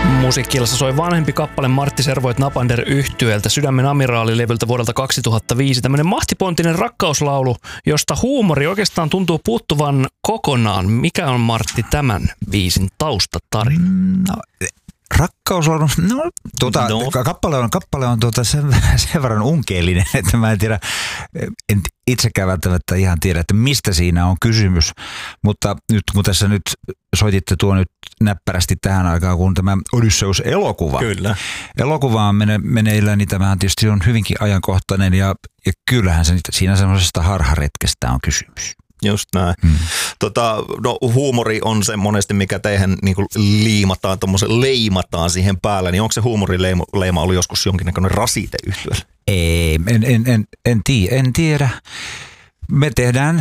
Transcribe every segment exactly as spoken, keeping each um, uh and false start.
Musiikki-illassa soi vanhempi kappale Martti Servoit Napander -yhtyeeltä Sydämen amiraalilevyltä vuodelta kaksituhattaviisi. Tämmöinen mahtipontinen rakkauslaulu, josta huumori oikeastaan tuntuu puuttuvan kokonaan. Mikä on, Martti, tämän biisin taustatarina? No, rakkauslaulu, no, tuota, no. kappale on, kappale on tuota sen, sen verran unkeellinen, että mä en tiedä, en itsekään välttämättä ihan tiedä, että mistä siinä on kysymys. Mutta nyt kun tässä nyt soititte tuo nyt näppärästi tähän aikaan, kun tämä Odysseus-elokuva. Kyllä. Elokuva on mene, meneillään, niin tämähän tietysti on hyvinkin ajankohtainen ja, ja kyllähän se, siinä semmoisesta harharetkestä on kysymys. Just näin. Hmm. Tota, no, huumori on se monesti, mikä teihin niin kuin liimataan, leimataan siihen päälle. Niin onko se huumorileima leima ollut joskus jonkinnäköinen rasite yhtyeelle? Ei, en, en, en, en, tii, en tiedä. Me tehdään,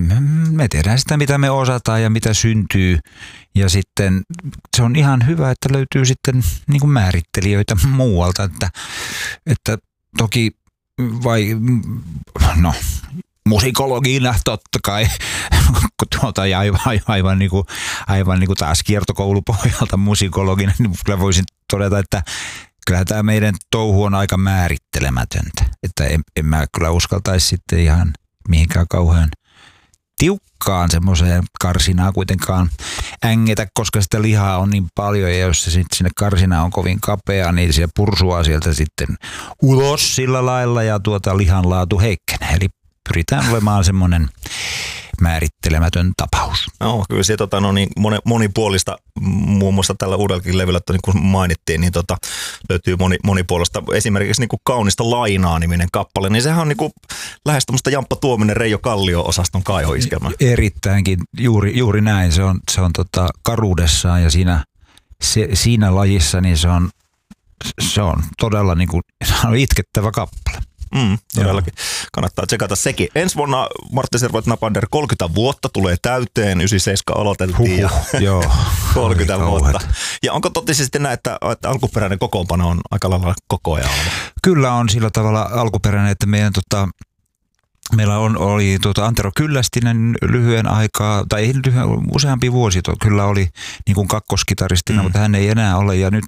me tehdään sitä, mitä me osataan ja mitä syntyy. Ja sitten se on ihan hyvä, että löytyy sitten niin kuin määrittelijöitä muualta. Että, että toki vai, no... musikologina totta kai, tuota, aivan, aivan, niin kuin, aivan niin kuin taas kiertokoulupohjalta musikologina, niin kyllä voisin todeta, että kyllä tämä meidän touhu on aika määrittelemätöntä. Että en, en mä kyllä uskaltaisi sitten ihan mihinkään kauhean tiukkaan semmoiseen karsinaan kuitenkaan ängetä, koska sitä lihaa on niin paljon ja jos se sitten sinne karsinaan on kovin kapea, niin se pursuaa sieltä sitten ulos sillä lailla ja tuota lihan laatu heikkenee. Eli pyritään olemaan semmoinen määrittelemätön tapaus. No, kyllä se tota, no niin, monipuolista, muun muassa tällä uudellakin levyllä, niin kuin mainittiin, niin tota, löytyy moni, monipuolista. Esimerkiksi niin kuin Kaunista lainaa-niminen kappale, niin sehän on niin kuin lähes tämmöistä Jamppa Tuominen, Reijo Kallio-osaston kaihoiskelma. Erittäinkin, juuri, juuri näin. Se on, se on tota karuudessaan ja siinä, se, siinä lajissa niin se on, se on todella niin kuin, se on itkettävä kappale. Mm, todellakin. Joo. Kannattaa tsekata sekin. Ensi vuonna Martti Servoit Napander kolmekymmentä vuotta tulee täyteen. yhdeksänkymmentäseitsemän aloiteltiin ja joo, kolmekymmentä vuotta. Ja onko totisesti näin, että, että alkuperäinen kokoonpano on aika lailla koko ajan ollut? Kyllä on sillä tavalla alkuperäinen, että meidän tota, meillä on, oli tuota Antero Kyllästinen lyhyen aikaa, tai ei lyhyen, useampi vuosi to, kyllä oli niin kuin kakkoskitaristina, mm. mutta hän ei enää ole. Ja nyt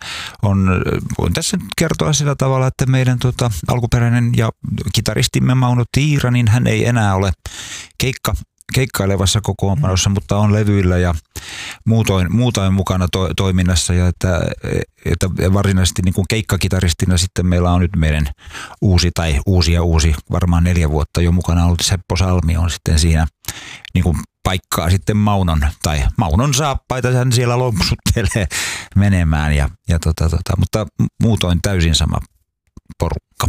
on, voin tässä nyt kertoa sillä tavalla, että meidän tuota, alkuperäinen ja kitaristimme Mauno Tiira, niin hän ei enää ole keikka, keikkailevassa kokoonpanossa, mm. mutta on levyillä ja muutoin, muutoin mukana to, toiminnassa. Ja että, että varsinaisesti niin kuin keikkakitaristina sitten meillä on nyt meidän uusi tai uusi ja uusi, varmaan neljä vuotta jo mukana ollut Seppo Salmi on sitten siinä niin kuin paikkaa sitten Maunon, tai Maunon saappaita hän siellä lompsuttelee menemään. Ja, ja tota, tota, mutta muutoin täysin sama porukka.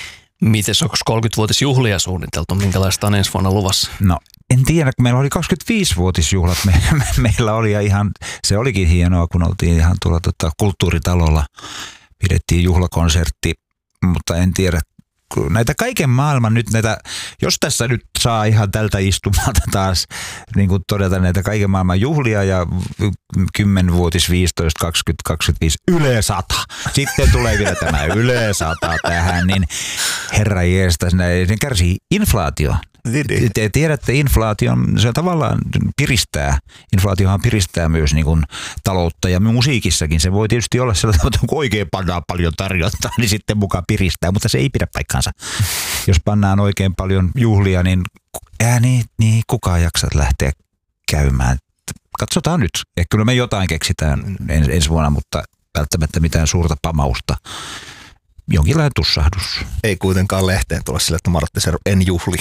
Mites, onko kolmekymmentävuotisjuhlia suunniteltu? Minkälaista on ensi vuonna luvassa? No en tiedä, kun meillä oli kaksikymmentäviisivuotisjuhlat. Me, me, meillä oli ja ihan, se olikin hienoa, kun oltiin ihan tuolla tota, kulttuuritalolla. Pidettiin juhlakonsertti, mutta en tiedä, näitä kaiken maailman nyt näitä, jos tässä nyt saa ihan tältä istumalta taas niin kuin todeta näitä kaiken maailman juhlia ja kymmenvuotis, viisitoista, kaksikymmentä, kaksikymmentäviisi, yle sata. Sitten tulee vielä tämä yle sata tähän, niin herra jeestas, ne kärsii inflaatio. Te tiedätte, inflaation, se tavallaan piristää, inflaatiohan piristää myös niin kuin taloutta ja musiikissakin. Se voi tietysti olla sellainen, että kun oikein pannaan paljon tarjontaa, niin sitten mukaan piristää, mutta se ei pidä paikkaansa. Jos pannaan oikein paljon juhlia, niin ääni, niin kukaan jaksat lähteä käymään. Katsotaan nyt. Ja kyllä me jotain keksitään ens, ensi vuonna, mutta välttämättä mitään suurta pamausta. Jonkinlainen tussahdus. Ei kuitenkaan lehteen tulla sille, että Martti Servoit en juhli.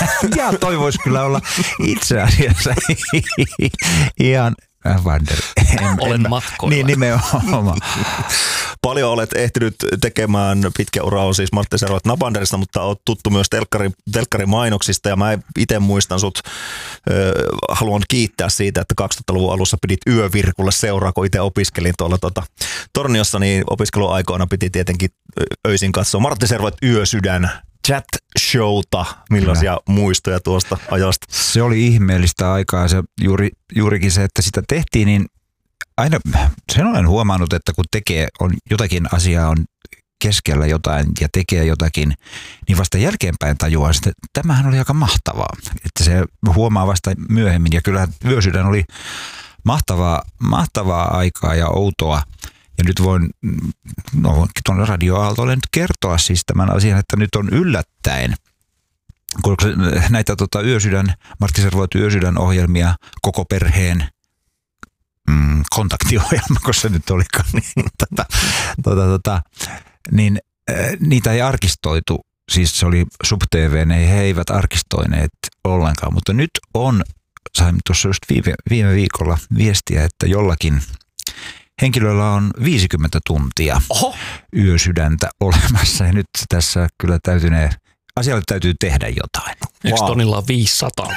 Ja toi voisi kyllä olla itse asiassa ihan Wander. Olen matkoilla. Niin nimenomaan. Paljon olet ehtinyt tekemään, pitkä ura on siis Martti Servoit Napanderista, mutta olet tuttu myös telkkari, telkkarimainoksista ja mä itse muistan sut, äh, haluan kiittää siitä, että kaksituhattaluvun alussa pidit yövirkulle seuraa, kun itse opiskelin tuolla tuota, Torniossa, niin opiskeluaikoina piti tietenkin öisin katsoa Martti Servoit Yösydän chat-showta. Millaisia Kyllä. muistoja tuosta ajasta? Se oli ihmeellistä aikaa. Se juuri, juurikin se, että sitä tehtiin, niin aina sen olen huomannut, että kun tekee on jotakin asiaa, on keskellä jotain ja tekee jotakin, niin vasta jälkeenpäin tajuaa, että tämähän oli aika mahtavaa. Että se huomaa vasta myöhemmin. Ja kyllä Yösydän oli mahtavaa, mahtavaa aikaa ja outoa. Ja nyt voin no, tuonne radioaaltoille nyt kertoa siis tämän asian, että nyt on yllättäen, kun näitä tota, Yösydän, Martti Servoit Yösydän ohjelmia koko perheen mm, kontaktiohjelma, kun se nyt olikaan, niin, tota, tota, tota, niin äh, niitä ei arkistoitu. Siis se oli SubTV, ne he eivät arkistoineet ollenkaan, mutta nyt on, saimme tuossa just viime, viime viikolla viestiä, että jollakin henkilöllä on viisikymmentä tuntia Oho. Yösydäntä olemassa ja nyt tässä kyllä täytynee, asialle täytyy tehdä jotain. Eikö wow. Tonilla on viisisataa?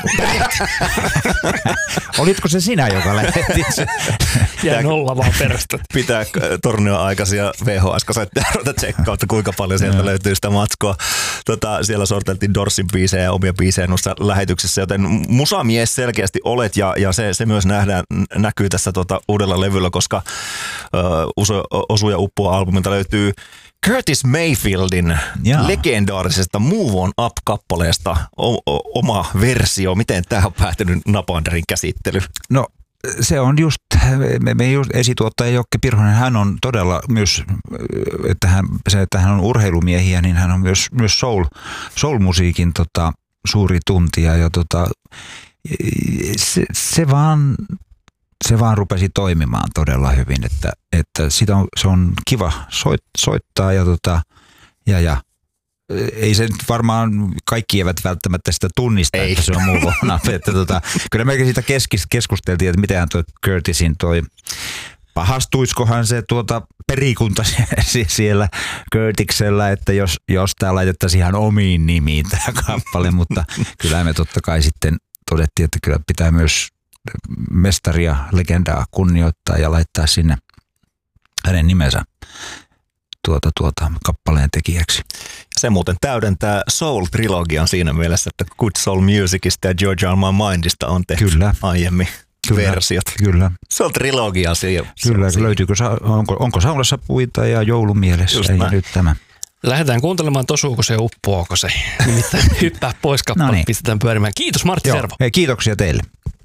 Olitko se sinä, joka lähetit se? Jää nolla vaan perästä. Pitää tornioaikaisia V H S-kasetteja ruveta tsekkaa, että kuinka paljon sieltä löytyy sitä matskoa. Tota, siellä sorteltiin Dorsin biisejä ja omia biisejä noissa lähetyksissä, joten musamies selkeästi olet ja, ja se, se myös nähdään, näkyy tässä tota uudella levyllä, koska ö, Osu ja Uppoa-albumilta löytyy Curtis Mayfieldin Jaa. legendaarisesta Move On Up-kappaleesta o- o- oma versio. Miten tämä on päätynyt Napanderin käsittely? No se on just, me, me just esituottaja Jokke Pirhonen, hän on todella myös, että hän, se, että hän on urheilumiehiä, niin hän on myös, myös soul, soul-musiikin tota, suuri tuntija ja tota, se, se vaan... Se vaan rupesi toimimaan todella hyvin, että, että sitä on, se on kiva soit, soittaa ja, tota, ja, ja ei se nyt varmaan kaikki eivät välttämättä sitä tunnista, ei. Että se on muu vuonna. Että tota, kyllä mekin siitä keskis, keskusteltiin, että mitenhän tuo Curtisin toi, pahastuiskohan se tuota perikunta siellä Curtiksellä, että jos, jos tää laitettaisiin ihan omiin nimiin tämä kappale, mutta kyllä me totta kai sitten todettiin, että kyllä pitää myös mestaria, legendaa kunnioittaa ja laittaa sinne hänen nimensä tuota, tuota, kappaleen tekijäksi. Se muuten täydentää Soul-trilogian siinä mielessä, että Good Soul Musicista ja George on My Mindista on tehty kyllä. aiemmin kyllä. versiot. Kyllä. Soul-trilogia siellä. Kyllä, löytyykö, onko, onko saunassa puita ja joulumielessä ja nyt tämä. Lähdetään kuuntelemaan, tosuuko se, uppoako se. Nimittäin hyppää pois kappale, no niin. Pistetään pyörimään. Kiitos Martti Joo. Servo. Hei, kiitoksia teille.